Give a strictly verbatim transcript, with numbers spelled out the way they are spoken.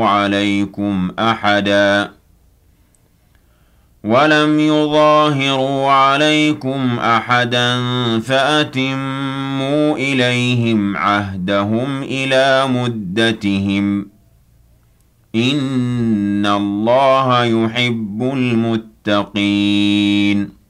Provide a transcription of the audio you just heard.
يظاهروا عليكم أحدا ولم يظاهروا عليكم أحدا فأتموا إليهم عهدهم إلى مدتهم إن الله يحب المتقين